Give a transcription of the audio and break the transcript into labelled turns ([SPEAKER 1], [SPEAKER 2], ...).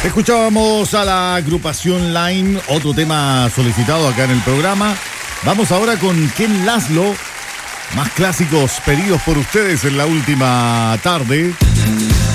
[SPEAKER 1] Escuchábamos a la agrupación Line, otro tema solicitado acá en el programa. Vamos ahora con Ken Laszlo, más clásicos pedidos por ustedes en la última tarde.